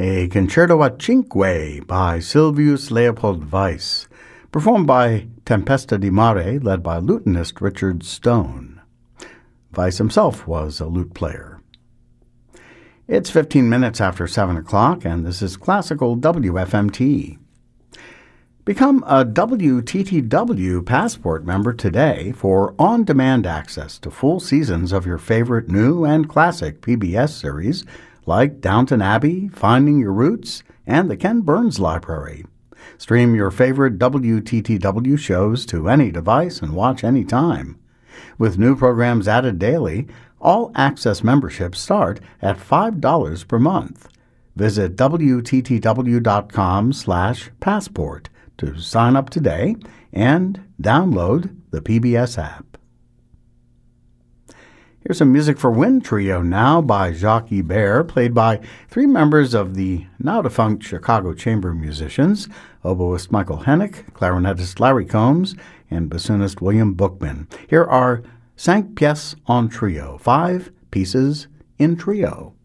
a concerto a cinque by Silvius Leopold Weiss, performed by Tempesta di Mare, led by lutenist Richard Stone. Weiss himself was a lute player. It's 15 minutes after 7 o'clock, and this is Classical WFMT. Become a WTTW Passport member today for on-demand access to full seasons of your favorite new and classic PBS series like Downton Abbey, Finding Your Roots, and the Ken Burns Library. Stream your favorite WTTW shows to any device and watch anytime. With new programs added daily, all access memberships start at $5 per month. Visit WTTW.com/passport to sign up today and download the PBS app. Here's some music for Wind Trio now by Jacques Ibert, played by three members of the now-defunct Chicago Chamber Musicians, oboist Michael Hennick, clarinetist Larry Combs, and bassoonist William Bookman. Here are 5 pièces en trio, 5 pieces in trio.